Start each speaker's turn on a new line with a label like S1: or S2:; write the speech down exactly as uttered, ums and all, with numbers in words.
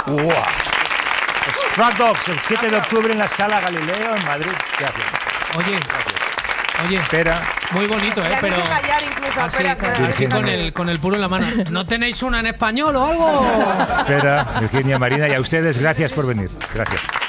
S1: ¡Wow! Struck Dogs, el siete de octubre en la Sala Galileo en Madrid. Gracias.
S2: Oye,
S1: Gracias.
S2: oye,
S1: Espera.
S2: muy bonito, ¿eh?
S3: Le
S2: Pero
S3: hizo callar incluso,
S2: así,
S3: espera, espera.
S2: así con el con el puro en la mano. ¿No tenéis una en español o algo?
S1: Espera, Virginia, Marina, y a ustedes gracias por venir. Gracias.